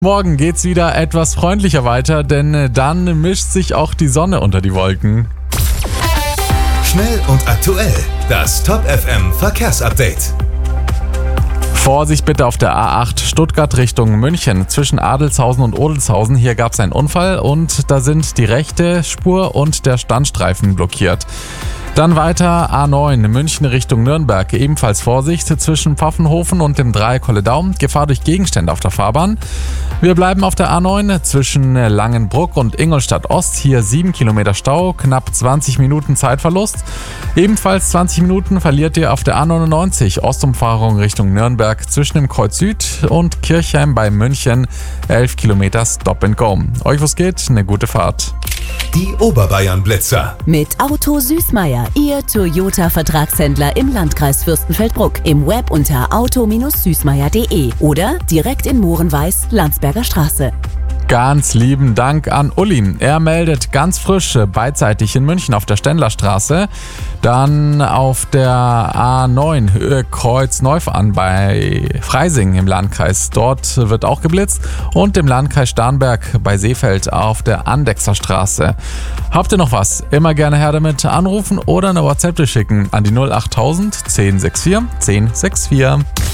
Morgen geht's wieder etwas freundlicher weiter, denn dann mischt sich auch die Sonne unter die Wolken. Schnell und aktuell, das Top FM Verkehrsupdate. Vorsicht bitte auf der A8 Stuttgart Richtung München zwischen Adelzhausen und Odelzhausen. Hier gab es einen Unfall und da sind die rechte Spur und der Standstreifen blockiert. Dann weiter A9 München Richtung Nürnberg. Ebenfalls Vorsicht zwischen Pfaffenhofen und dem Dreieck Holledau. Gefahr durch Gegenstände auf der Fahrbahn. Wir bleiben auf der A9 zwischen Langenbruck und Ingolstadt Ost. Hier 7 Kilometer Stau, knapp 20 Minuten Zeitverlust. Ebenfalls 20 Minuten verliert ihr auf der A99 Ostumfahrung Richtung Nürnberg zwischen dem Kreuz Süd und Kirchheim bei München. 11 Kilometer Stop and Go. Euch was geht, eine gute Fahrt. Die Oberbayern-Blitzer. Mit Auto Süßmeier, Ihr Toyota-Vertragshändler im Landkreis Fürstenfeldbruck. Im Web unter auto-süßmeier.de oder direkt in Mohrenweiß, Landsberger Straße. Ganz lieben Dank an Uli. Er meldet ganz frisch beidseitig in München auf der Stendlerstraße. Dann auf der A9 Höhe Kreuz Neufahren bei Freising im Landkreis. Dort wird auch geblitzt. Und im Landkreis Starnberg bei Seefeld auf der Andechser Straße. Habt ihr noch was? Immer gerne her damit, anrufen oder eine WhatsApp schicken an die 08000 1064 1064.